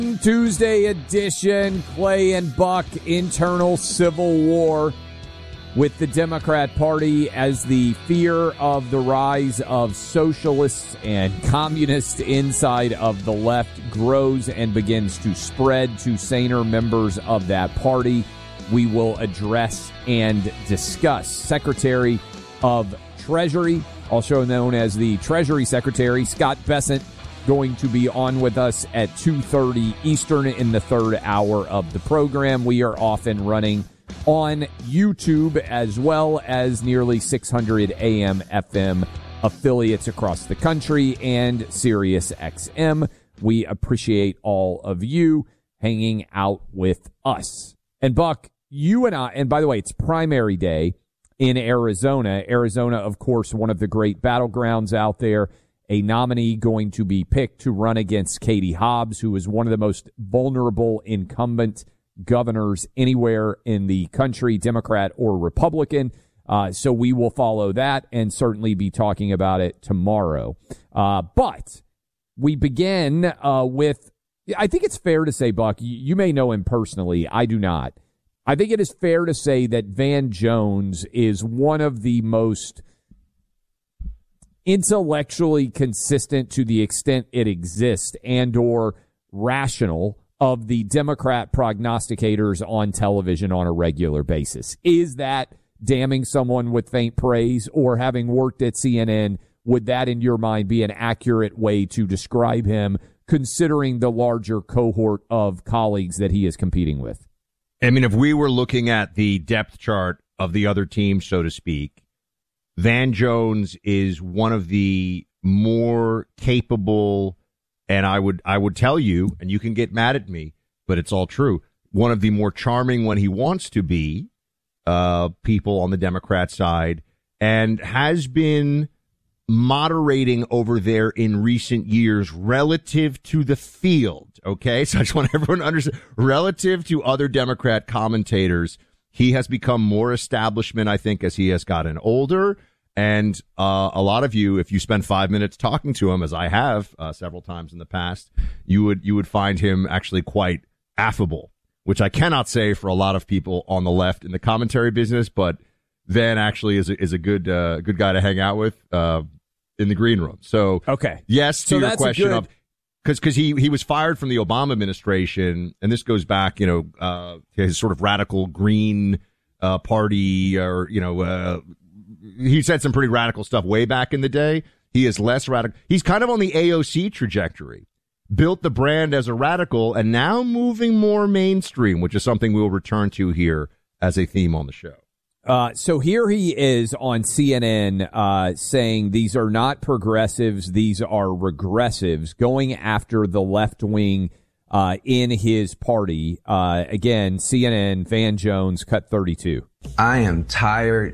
Tuesday edition, Clay and Buck, internal civil war with the Democrat Party as the fear of the rise of socialists and communists inside of the left grows and begins to spread to saner members of that party. We will address and discuss Secretary of Treasury, also known as the Treasury Secretary, Scott Bessent, going to be on with us at 2:30 Eastern in the third hour of the program. We are off and running on YouTube as well as nearly 600 AM FM affiliates across the country and Sirius XM. We appreciate all of you hanging out with us. And Buck, you and I, and by the way, it's primary day in Arizona. Arizona, of course, one of the great battlegrounds out there. A nominee going to be picked to run against Katie Hobbs, who is one of the most vulnerable incumbent governors anywhere in the country, Democrat or Republican. So we will follow that and certainly be talking about it tomorrow. But we begin with, I think it's fair to say, Buck, you may know him personally. I do not. I think it is fair to say that Van Jones is one of the most intellectually consistent, to the extent it exists, and or rational, of the Democrat prognosticators on television on a regular basis. Is that damning someone with faint praise, or having worked at CNN, would that in your mind be an accurate way to describe him, considering the larger cohort of colleagues that he is competing with? I mean, if we were looking at the depth chart of the other teams, so to speak, Van Jones is one of the more capable, and I would tell you, and you can get mad at me, but it's all true, one of the more charming when he wants to be people on the Democrat side, and has been moderating over there in recent years relative to the field, okay? So I just want everyone to understand, relative to other Democrat commentators, he has become more establishment, I think, as he has gotten older. And a lot of you, if you spend 5 minutes talking to him, as I have several times in the past, you would find him actually quite affable, which I cannot say for a lot of people on the left in the commentary business. But Van actually is a good guy to hang out with in the green room. So okay, yes, to your question of. Because he was fired from the Obama administration, and this goes back, his sort of radical green party, or he said some pretty radical stuff way back in the day. He is less radical. He's kind of on the AOC trajectory, built the brand as a radical, and now moving more mainstream, which is something we'll return to here as a theme on the show. So here he is on CNN saying these are not progressives, these are regressives, going after the left wing in his party. Again, CNN, Van Jones, cut 32. I am tired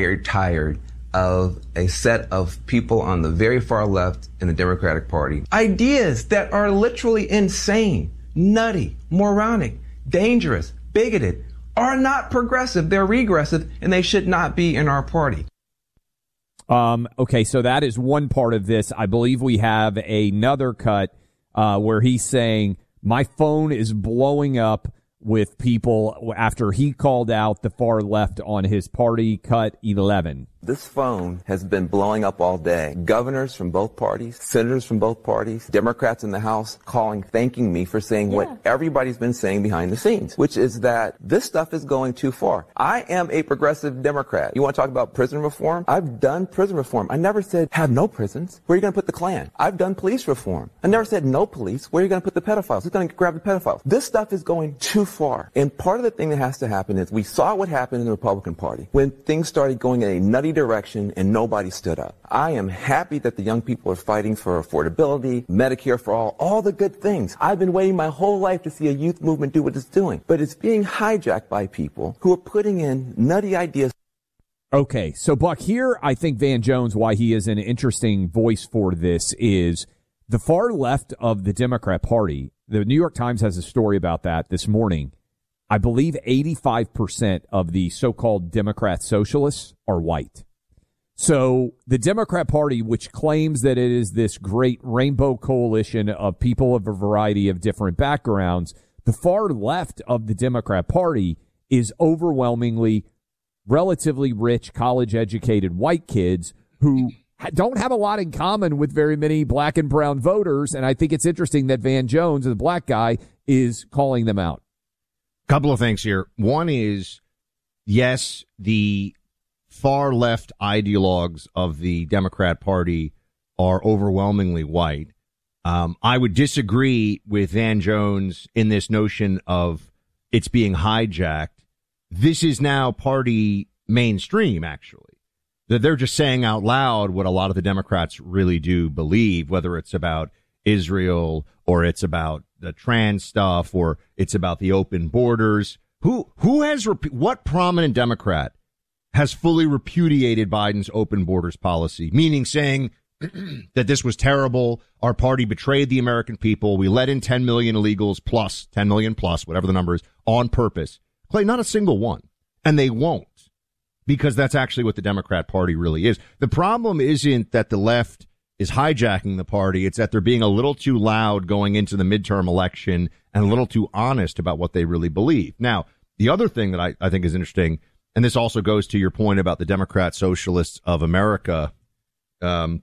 of a set of people on the very far left in the Democratic Party. Ideas that are literally insane, nutty, moronic, dangerous, bigoted, are not progressive. They're regressive, and they should not be in our party. Okay, so that is one part of this. I believe we have another cut where he's saying, my phone is blowing up with people after he called out the far left on his party. Cut 11. This phone has been blowing up all day. Governors from both parties, senators from both parties, Democrats in the House calling, thanking me for saying what everybody's been saying behind the scenes, which is that this stuff is going too far. I am a progressive Democrat. You want to talk about prison reform? I've done prison reform. I never said have no prisons. Where are you going to put the Klan? I've done police reform. I never said no police. Where are you going to put the pedophiles? Who's going to grab the pedophiles? This stuff is going too far. And part of the thing that has to happen is we saw what happened in the Republican Party when things started going in a nutty direction and nobody stood up. I am happy that the young people are fighting for affordability, Medicare for all the good things. I've been waiting my whole life to see a youth movement do what it's doing, but it's being hijacked by people who are putting in nutty ideas. Okay, so Buck, here I think Van Jones, why he is an interesting voice for this, is the far left of the Democrat Party. The New York Times has a story about that this morning. I believe 85% of the so-called Democrat socialists are white. So the Democrat Party, which claims that it is this great rainbow coalition of people of a variety of different backgrounds, the far left of the Democrat Party is overwhelmingly relatively rich, college-educated white kids who don't have a lot in common with very many black and brown voters. And I think it's interesting that Van Jones, the black guy, is calling them out. Couple of things here. One is, yes, the far left ideologues of the Democrat Party are overwhelmingly white. I would disagree with Van Jones in this notion of it's being hijacked. This is now party mainstream, actually. That they're just saying out loud what a lot of the Democrats really do believe, whether it's about Israel or it's about the trans stuff or it's about the open borders. What prominent Democrat has fully repudiated Biden's open borders policy, meaning saying that this was terrible. Our party betrayed the American people. We let in 10 million illegals plus 10 million plus, whatever the number is, on purpose. Clay, not a single one. And they won't, because that's actually what the Democrat Party really is. The problem isn't that the left is hijacking the party. It's that they're being a little too loud going into the midterm election and a little too honest about what they really believe. Now, the other thing that I think is interesting, and this also goes to your point about the Democrat Socialists of America, the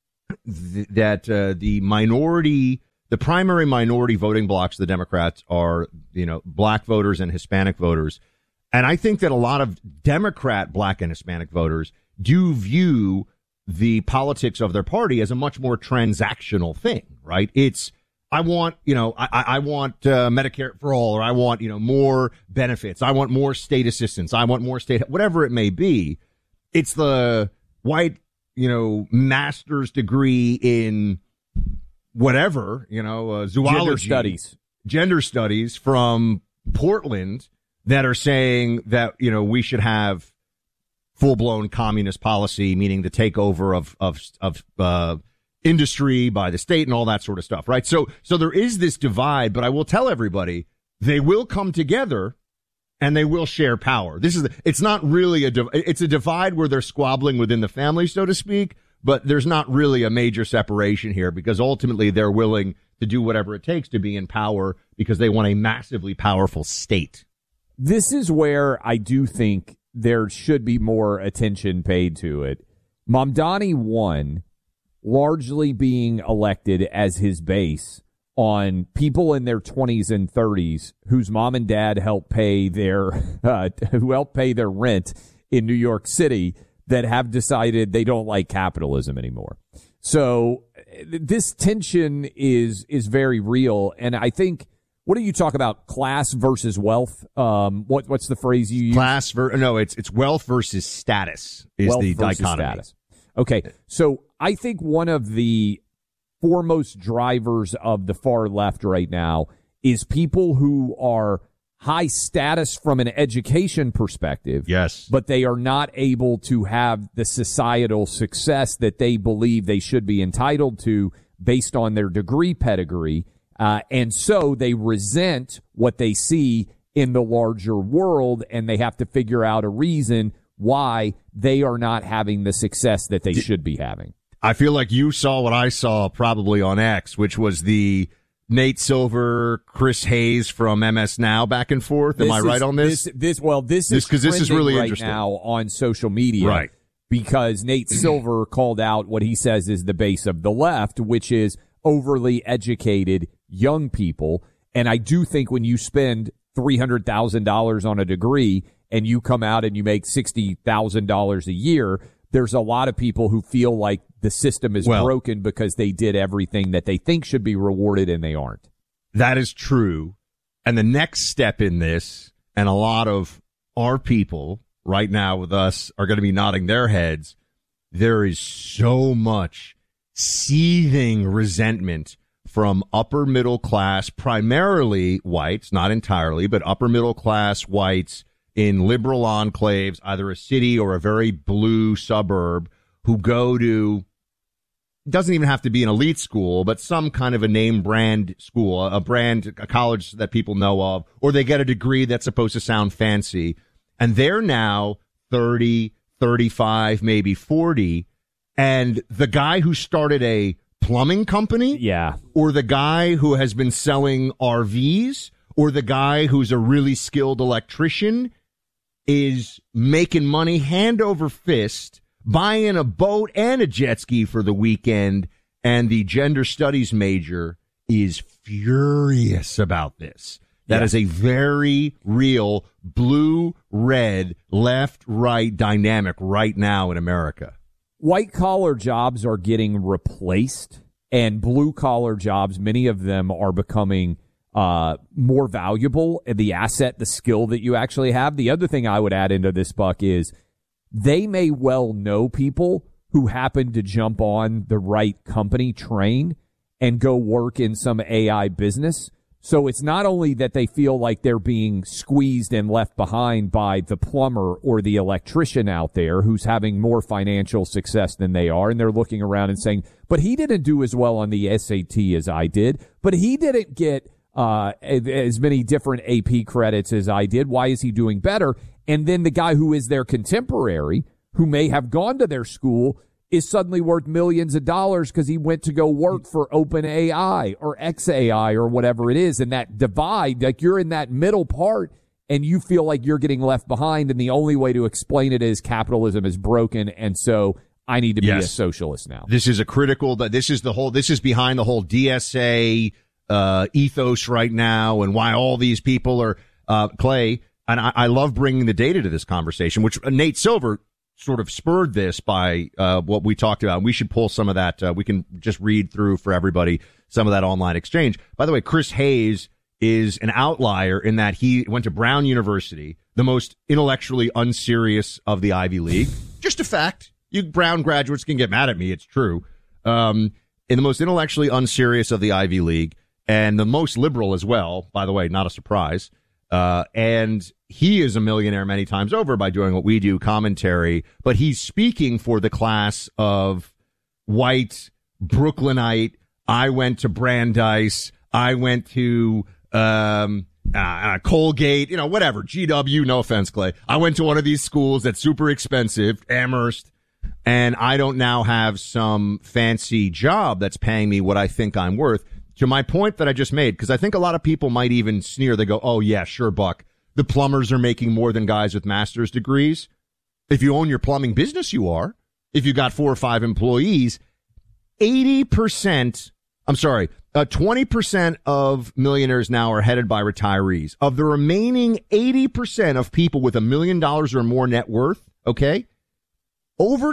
primary minority voting blocks of the Democrats are, black voters and Hispanic voters. And I think that a lot of Democrat black and Hispanic voters do view the politics of their party as a much more transactional thing, right? It's, I want Medicare for all, or I want, more benefits. I want more state assistance. I want more state, whatever it may be. It's the white, master's degree in whatever, zoology, gender studies from Portland that are saying that, we should have full-blown communist policy, meaning the takeover of industry by the state and all that sort of stuff, right? So there is this divide, but I will tell everybody they will come together and they will share power. It's not really it's a divide where they're squabbling within the family, so to speak, but there's not really a major separation here because ultimately they're willing to do whatever it takes to be in power because they want a massively powerful state. This is where I do think there should be more attention paid to it. Mamdani won largely being elected as his base on people in their 20s and 30s whose mom and dad helped pay their rent in New York City that have decided they don't like capitalism anymore. So this tension is very real, and I think. What do you talk about? Class versus wealth? What's the phrase you use? It's wealth versus status is wealth the dichotomy. Status. Okay, so I think one of the foremost drivers of the far left right now is people who are high status from an education perspective. Yes. But they are not able to have the societal success that they believe they should be entitled to based on their degree pedigree. And so they resent what they see in the larger world, and they have to figure out a reason why they are not having the success that they should be having. I feel like you saw what I saw probably on X, which was the Nate Silver, Chris Hayes from MS Now back and forth. Am I right on this? This is really right interesting now on social media. Right. Because Nate Silver called out what he says is the base of the left, which is overly educated young people. And I do think when you spend $300,000 on a degree and you come out and you make $60,000 a year, there's a lot of people who feel like the system is broken because they did everything that they think should be rewarded and they aren't. That is true. And the next step in this, and a lot of our people right now with us are going to be nodding their heads, there is so much seething resentment from upper middle class, primarily whites, not entirely, but upper middle class whites in liberal enclaves, either a city or a very blue suburb, who go to, doesn't even have to be an elite school, but some kind of a name brand school, a college that people know of, or they get a degree that's supposed to sound fancy. And they're now 30, 35, maybe 40. And the guy who started a plumbing company, or the guy who has been selling RVs, or the guy who's a really skilled electrician is making money hand over fist, buying a boat and a jet ski for the weekend, and the gender studies major is furious about this. That is a very real blue-red, left-right dynamic right now in America. White-collar jobs are getting replaced, and blue-collar jobs, many of them are becoming more valuable. The asset, the skill that you actually have. The other thing I would add into this, Buck, is they may well know people who happen to jump on the right company train and go work in some AI business. So it's not only that they feel like they're being squeezed and left behind by the plumber or the electrician out there who's having more financial success than they are, and they're looking around and saying, but he didn't do as well on the SAT as I did, but he didn't get as many different AP credits as I did. Why is he doing better? And then the guy who is their contemporary, who may have gone to their school, is suddenly worth millions of dollars because he went to go work for OpenAI or XAI or whatever it is. And that divide, like you're in that middle part and you feel like you're getting left behind. And the only way to explain it is capitalism is broken. And so I need to be a socialist now. This is a critical, this is behind the whole DSA ethos right now, and why all these people are, Clay. And I love bringing the data to this conversation, which Nate Silver sort of spurred this by what we talked about. We should pull some of that. We can just read through for everybody some of that online exchange. By the way, Chris Hayes is an outlier in that he went to Brown University, the most intellectually unserious of the Ivy League. Just a fact. You Brown graduates can get mad at me. It's true. In the most intellectually unserious of the Ivy League, and the most liberal as well, by the way, not a surprise. And he is a millionaire many times over by doing what we do, commentary, but he's speaking for the class of white Brooklynite. I went to Brandeis. I went to, Colgate, whatever, GW, no offense, Clay. I went to one of these schools that's super expensive, Amherst, and I don't now have some fancy job that's paying me what I think I'm worth. To my point that I just made, because I think a lot of people might even sneer. They go, oh, yeah, sure, Buck. The plumbers are making more than guys with master's degrees. If you own your plumbing business, you are. If you got 4 or 5 employees, 20% of millionaires now are headed by retirees. Of the remaining 80% of people with $1 million or more net worth, okay, over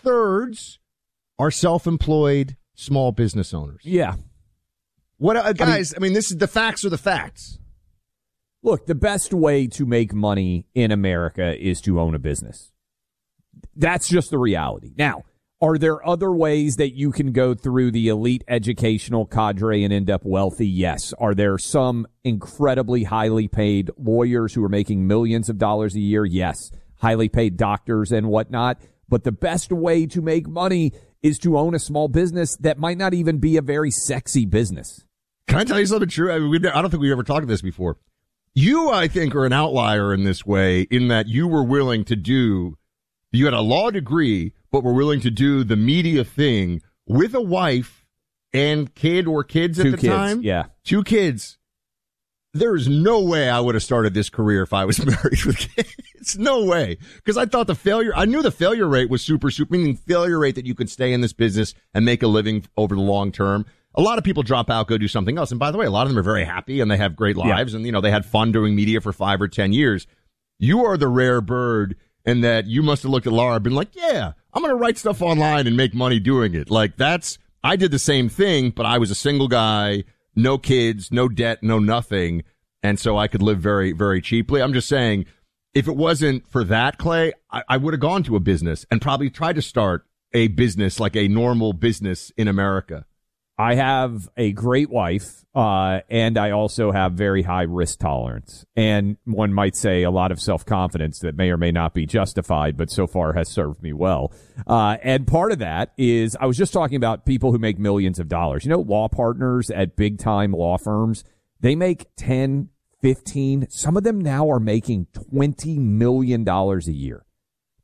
2/3 are self-employed small business owners. Yeah. What, guys, this is the facts are the facts. Look, the best way to make money in America is to own a business. That's just the reality. Now, are there other ways that you can go through the elite educational cadre and end up wealthy? Yes. Are there some incredibly highly paid lawyers who are making millions of dollars a year? Yes. Highly paid doctors and whatnot. But the best way to make money is to own a small business that might not even be a very sexy business. Can I tell you something true? I don't think we ever talked about this before. You, I think, are an outlier in this way, in that you were willing to you had a law degree, but were willing to do the media thing with a wife and kid or kids at the time. Yeah. 2 kids. There is no way I would have started this career if I was married with kids. No way. Because I thought I knew the failure rate was super, meaning failure rate that you could stay in this business and make a living over the long term. A lot of people drop out, go do something else. And by the way, a lot of them are very happy and they have great lives. Yeah. And, they had fun doing media for 5 or 10 years. You are the rare bird in that you must have looked at Laura and been like, yeah, I'm going to write stuff online and make money doing it. Like I did the same thing, but I was a single guy, no kids, no debt, no nothing. And so I could live very, very cheaply. I'm just saying, if it wasn't for that, Clay, I would have gone to a business and probably tried to start a business, like a normal business in America. I have a great wife, and I also have very high risk tolerance. And one might say a lot of self-confidence that may or may not be justified, but so far has served me well. And part of that is, I was just talking about people who make millions of dollars. Law partners at big-time law firms, they make 10, 15, some of them now are making $20 million a year.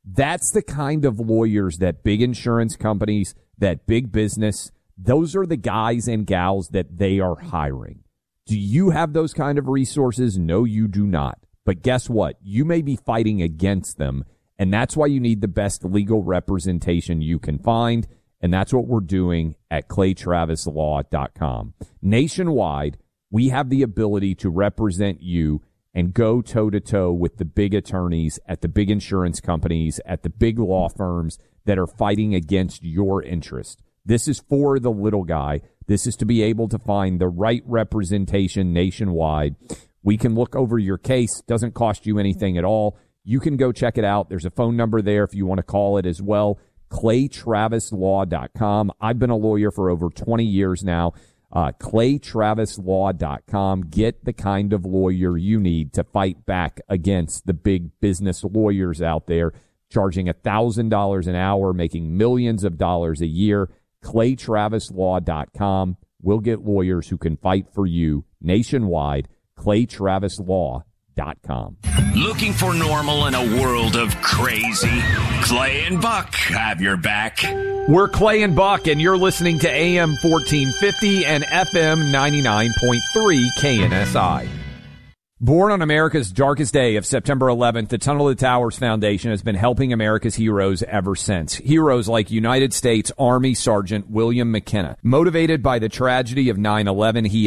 That's the kind of lawyers that big insurance companies, that big business, those are the guys and gals that they are hiring. Do you have those kind of resources? No, you do not. But guess what? You may be fighting against them, and that's why you need the best legal representation you can find, and that's what we're doing at ClayTravisLaw.com. Nationwide, we have the ability to represent you and go toe-to-toe with the big attorneys at the big insurance companies, at the big law firms that are fighting against your interest. This is for the little guy. This is to be able to find the right representation nationwide. We can look over your case. Doesn't cost you anything at all. You can go check it out. There's a phone number there if you want to call it as well. ClayTravisLaw.com. I've been a lawyer for over 20 years now. ClayTravisLaw.com. Get the kind of lawyer you need to fight back against the big business lawyers out there charging $1,000 an hour, making millions of dollars a year. ClayTravisLaw.com. We'll get lawyers who can fight for you nationwide. ClayTravisLaw.com. Looking for normal in a world of crazy? Clay and Buck have your back. We're Clay and Buck, and you're listening to AM 1450 and FM 99.3 KNSI. Born on America's darkest day of September 11th, the Tunnel to Towers Foundation has been helping America's heroes ever since. Heroes like United States Army Sergeant William McKenna. Motivated by the tragedy of 9/11, he